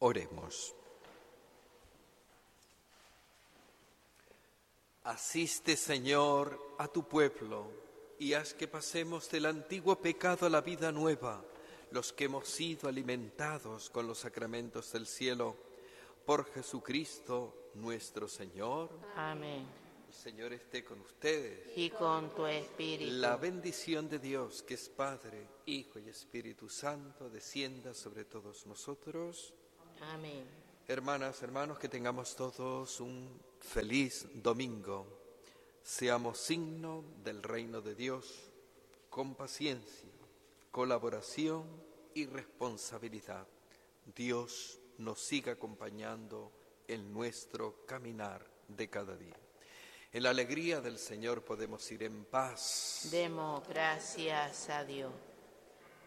Oremos. Asiste, Señor, a tu pueblo y haz que pasemos del antiguo pecado a la vida nueva, los que hemos sido alimentados con los sacramentos del cielo. Por Jesucristo nuestro Señor. Amén. El Señor esté con ustedes. Y con tu espíritu. La bendición de Dios, que es Padre, Hijo y Espíritu Santo, descienda sobre todos nosotros. Amén. Hermanas, hermanos, que tengamos todos un feliz domingo. Seamos signo del reino de Dios con paciencia, colaboración y responsabilidad. Dios nos siga acompañando en nuestro caminar de cada día. En la alegría del Señor podemos ir en paz. Demos gracias a Dios.